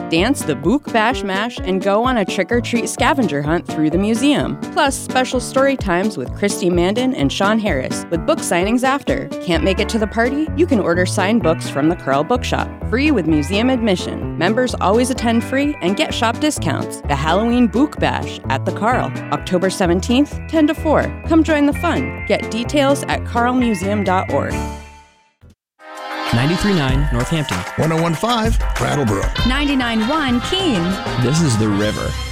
dance the Book Bash Mash, and go on a trick-or-treat scavenger hunt through the museum. Plus, special story times with Christy Mandan and Sean Harris, with book signings after. Can't make it to the party? You can order signed books from the Carl Bookshop, free with museum admission. Members always attend free and get shop discounts. The Halloween Book Bash at the Carl, October 17th, 10 to 4. Come join the fun. Get details at carlmuseum.org. 93.9 Northampton. 101.5 Brattleboro. 99.1 Keene. This is The River.